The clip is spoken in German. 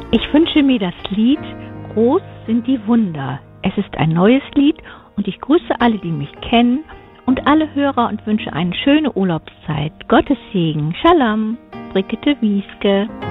Ich wünsche mir das Lied Groß sind die Wunder. Es ist ein neues Lied und ich grüße alle, die mich kennen und alle Hörer und wünsche eine schöne Urlaubszeit. Gottes Segen. Shalom. Brigitte Wieske.